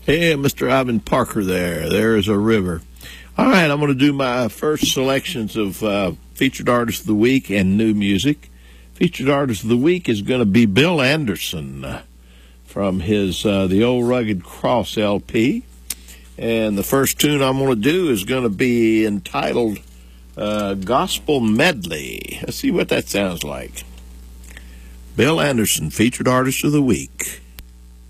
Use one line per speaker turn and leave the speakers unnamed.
Hey, Mr. Ivan Parker there. There's a river. All right, I'm going to do my first selections of Featured Artist of the Week and new music. Featured Artist of the Week is going to be Bill Anderson from his The Old Rugged Cross LP. And the first tune I'm going to do is going to be entitled Gospel Medley. Let's see what that sounds like. Bill Anderson, Featured Artist of the Week.